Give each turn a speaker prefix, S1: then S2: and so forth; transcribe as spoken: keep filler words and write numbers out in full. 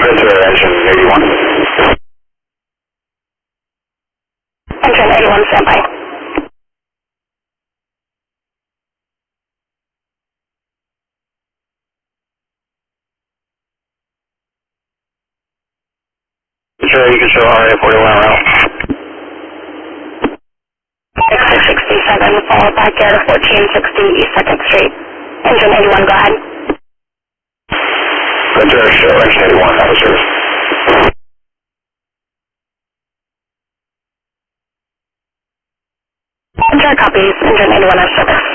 S1: Ventura, engine eighty-one.
S2: Engine eighty-one, standby.
S1: Ventura, you can show R A forty-one route.
S2: six sixty-seven, follow back air to fourteen sixty East second Street. Engine eighty-one, go ahead.
S1: Ventura, show engine eighty-one, that was yours.
S2: Ventura copies, engine eighty-one has service.